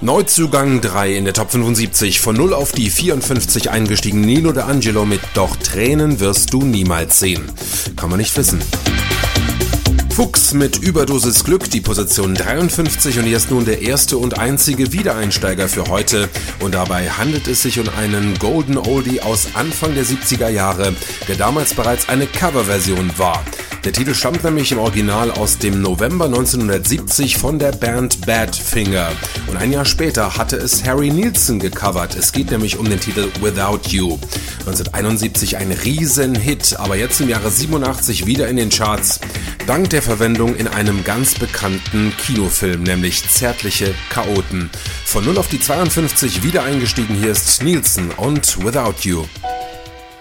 Neuzugang 3 in der Top 75, von 0 auf die 54 eingestiegen Nino D'Angelo mit Doch Tränen wirst du niemals sehen. Kann man nicht wissen. Fuchs mit Überdosis Glück, die Position 53, und hier ist nun der erste und einzige Wiedereinsteiger für heute. Und dabei handelt es sich um einen Golden Oldie aus Anfang der 70er Jahre, der damals bereits eine Coverversion war. Der Titel stammt nämlich im Original aus dem November 1970 von der Band Badfinger. Und ein Jahr später hatte es Harry Nilsson gecovert. Es geht nämlich um den Titel Without You. 1971 ein Riesenhit, aber jetzt im Jahre 87 wieder in den Charts. Dank der Verwendung in einem ganz bekannten Kinofilm, nämlich Zärtliche Chaoten. Von 0 auf die 52 wieder eingestiegen, hier ist Nilsson und Without You.